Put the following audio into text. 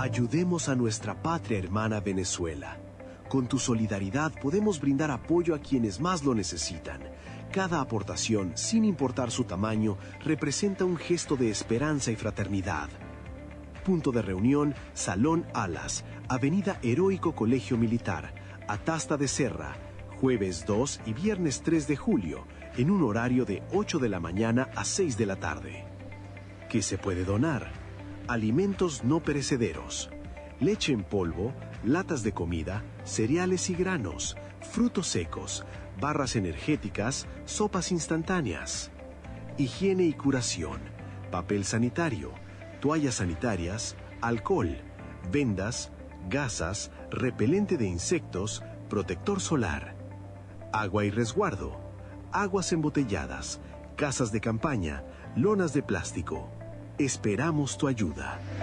Ayudemos a nuestra patria hermana Venezuela. Con tu solidaridad podemos brindar apoyo a quienes más lo necesitan. Cada aportación, sin importar su tamaño, representa un gesto de esperanza y fraternidad. Punto de reunión, Salón Alas, Avenida Heroico Colegio Militar, Atasta de Serra, jueves 2 y viernes 3 de julio, en un horario de 8 de la mañana a 6 de la tarde. ¿Qué se puede donar? Alimentos no perecederos, leche en polvo, latas de comida, cereales y granos, frutos secos, barras energéticas, sopas instantáneas. Higiene y curación, papel sanitario, toallas sanitarias, alcohol, vendas, gasas, repelente de insectos, protector solar. Agua y resguardo, aguas embotelladas, casas de campaña, lonas de plástico. Esperamos tu ayuda.